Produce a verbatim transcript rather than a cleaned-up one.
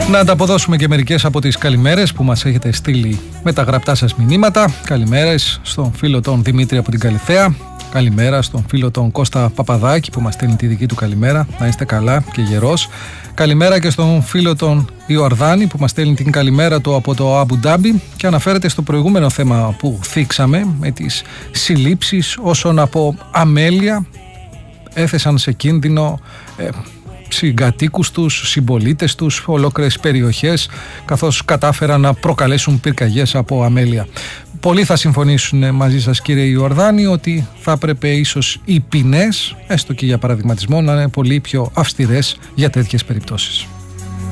Να ανταποδώσουμε και μερικές από τις καλημέρες που μας έχετε στείλει με τα γραπτά σας μηνύματα. Καλημέρες στον φίλο τον Δημήτρη από την Καλιθέα. Καλημέρα στον φίλο τον Κώστα Παπαδάκη που μας στέλνει τη δική του καλημέρα. Να είστε καλά και γερός. Καλημέρα και στον φίλο τον Ιορδάνη που μας στέλνει την καλημέρα του από το Αμπου Ντάμπι και αναφέρεται στο προηγούμενο θέμα που θίξαμε με τις συλλήψεις όσων από αμέλεια έθεσαν σε κίνδυνο ε, συγκατοίκους τους, συμπολίτες τους, ολόκληρες περιοχές, καθώς κατάφεραν να προκαλέσουν πυρκαγιές από αμέλεια. Πολλοί θα συμφωνήσουν μαζί σας, κύριε Ιορδάνη, ότι θα έπρεπε ίσως οι ποινές, έστω και για παραδειγματισμό, να είναι πολύ πιο αυστηρές για τέτοιες περιπτώσεις.